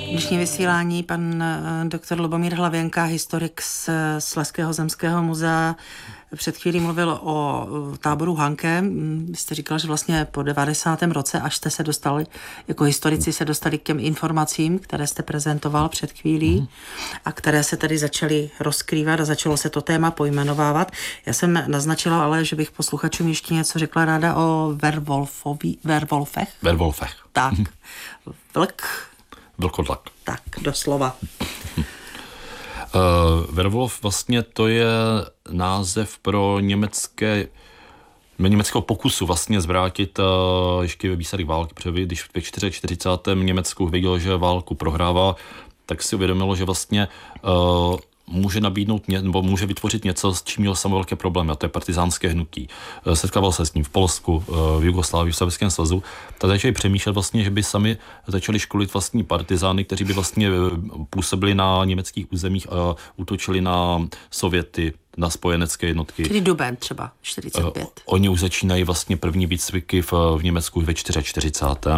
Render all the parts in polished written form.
Dnešní vysílání pan doktor Lubomír Hlavěnka, historik z Slezského zemského muzea, před chvílí mluvil o táboru Hanke. Vy jste říkal, že vlastně po 90. roce, až jste se dostali, jako historici se dostali k těm informacím, které jste prezentoval před chvílí a které se tady začaly rozkrývat a začalo se to téma pojmenovávat. Já jsem naznačila ale, že bych posluchačům ještě něco řekla ráda o werwolfech. Werwolfech. Tak. Vlkodlak. Tak, doslova. Werwolf vlastně to je název pro německého pokusu vlastně zvrátit ještě výsledek války, protože když ve 1944. Německu vidělo, že válku prohrává, tak si uvědomilo, že vlastně může nabídnout nebo může vytvořit něco, s čím měl samé velké problémy, a to je partizánské hnutí. Setkával se s ním v Polsku, v Jugoslávii, v Sovětském svazu. Tak začali přemýšlet vlastně, že by sami začali školit vlastní partizány, kteří by vlastně působili na německých územích a útočili na Sověty, na spojenecké jednotky. Tedy duben třeba, 45. Oni už začínají vlastně první výcviky v Německu ve 44.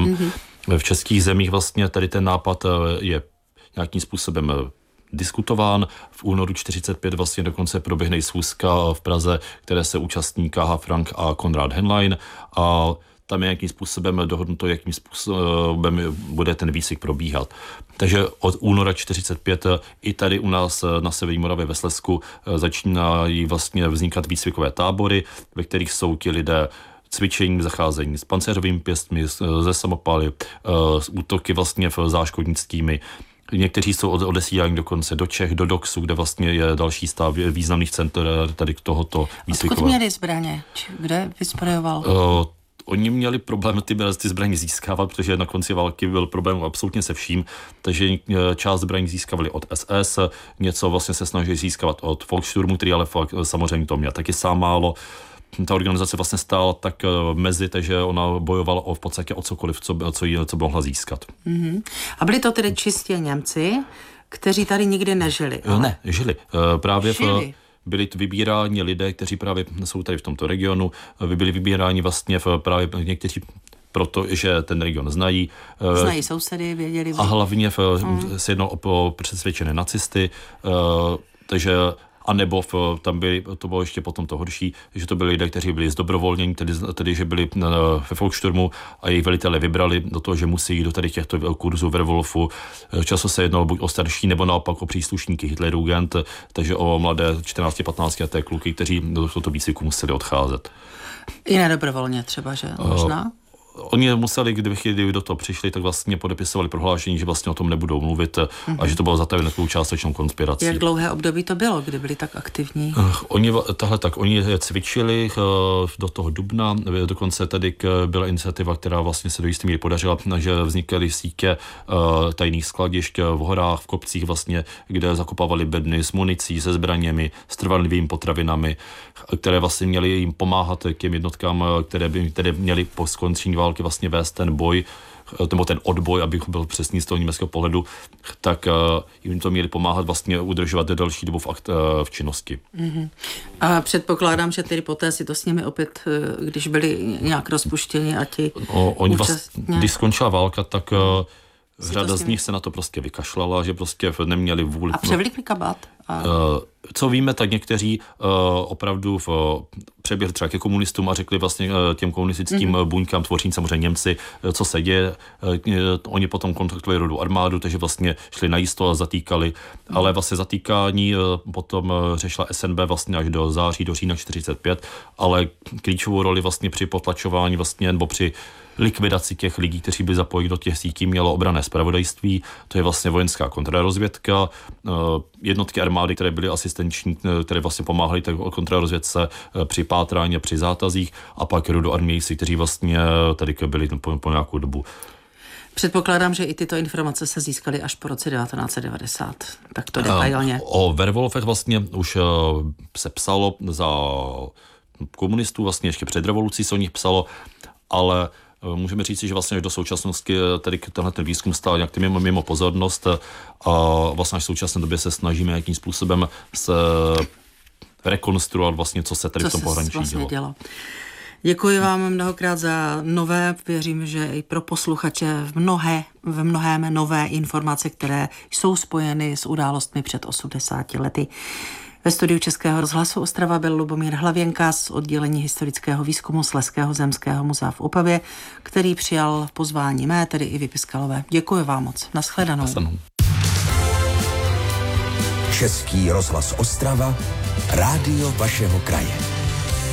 V českých zemích vlastně tady ten nápad je nějakým způsobem diskutován. V únoru 45 vlastně dokonce proběhne schůzka v Praze, které se účastní K.H. Frank a Konrad Henlein, a tam je nějakým způsobem dohodnuto, jakým způsobem bude ten výcvik probíhat. Takže od února 45 i tady u nás na Severní Moravě ve Slezsku začínají vlastně vznikat výcvikové tábory, ve kterých jsou ti lidé cvičení, zacházení s pancéřovými pěstmi, ze samopaly, s útoky vlastně záškodnickými. Někteří jsou odesíláni dokonce do Čech, do Doxu, kde vlastně je další stav významných center tady k tohoto výcvikového. Odkud měli zbraně? Kde vysprojoval? Oni měli problém ty zbraně získávat, protože na konci války byl problém absolutně se vším, takže část zbraní získávali od SS, něco vlastně se snažili získávat od Volkssturmu, který ale samozřejmě to měl taky sám málo. Ta organizace vlastně stála tak mezi, takže ona bojovala v podstatě o cokoliv, co mohla získat. A byli to tedy čistě Němci, kteří tady nikdy nežili? Ale... Ne, žili. Právě byli vybíráni lidé, kteří právě jsou tady v tomto regionu, byli vybíráni vlastně právě někteří protože ten region znají. Znají sousedy, věděli. A hlavně se jednalo o přesvědčené nacisty, takže a nebo tam to bylo ještě potom to horší, že to byli lidé, kteří byli zdobrovolnění, tedy že byli ve Volkssturmu a jejich velitelé vybrali do toho, že musí jít do tady těchto kurzů Werwolfu. Často se jednalo buď o starší, nebo naopak o příslušníky Hitlerjugend, takže o mladé 14-15 leté kluky, kteří do tohoto výcviku museli odcházet. I nedobrovolně třeba, že? Možná? Oni museli, kdyby do toho přišli, tak vlastně podepisovali prohlášení, že vlastně o tom nebudou mluvit a že to bylo zatavené takovou částečnou konspirací. Jak dlouhé období to bylo, kdy byli tak aktivní? Oni cvičili do toho dubna, dokonce tady byla iniciativa, která vlastně se do jisté míry podařila, že vznikaly sítě tajných skladišť v horách, v kopcích vlastně, kde zakopávali bedny s municí, se zbraněmi, s trvanlivými potravinami, které vlastně měly jim pomáhat k těm jednotkám, které měly po skončení války vlastně vést ten boj, nebo ten odboj, abych byl přesný z toho německého pohledu, tak jim to měli pomáhat vlastně udržovat další dobu v činnosti. A předpokládám, že tedy poté si to s nimi opět, když byli nějak rozpuštěni a ti oni vlastně, když skončila válka, tak řada z nich se na to prostě vykašlala, že prostě neměli vůli. A převlíkli kabát? Co víme, tak někteří opravdu přeběhli třeba ke komunistům a řekli vlastně těm komunistickým buňkám, tvoří samozřejmě Němci, co se děje. Oni potom kontaktovali Rudou armádu, takže vlastně šli najisto a zatýkali. Ale vlastně zatýkání potom řešila SNB vlastně až do září, do října 45, ale klíčovou roli vlastně při potlačování vlastně, nebo při likvidaci těch lidí, kteří by zapojili do těch sítí, mělo obranné zpravodajství, to je vlastně vojenská kontrarozvědka, jednotky armády, které byly asistenční, které vlastně pomáhaly kontrarozvědce při pátrání a při zátazích, a pak rudoarmějci, kteří vlastně tady byli po nějakou dobu. Předpokládám, že i tyto informace se získaly až po roce 1990. Tak to detailně. O Werwolfech vlastně už se psalo za komunistů, vlastně ještě před revolucí se o nich psalo, ale můžeme říct, že vlastně až do současnosti tady tenhle ten výzkum stál nějak mimo pozornost a vlastně až v současné době se snažíme nějakým způsobem se rekonstruovat vlastně, co se tady v tom pohraničí vlastně dělo. Děkuji vám mnohokrát za nové, věřím, že i pro posluchače v mnohém nové informace, které jsou spojeny s událostmi před 80 lety. Ve studiu Českého rozhlasu Ostrava byl Lubomír Hlavěnka z oddělení historického výzkumu Slezského zemského muzea v Opavě, který přijal pozvání mé, tedy i Piskalové. Děkuji vám moc. Naschledanou. Český rozhlas Ostrava, rádio vašeho kraje.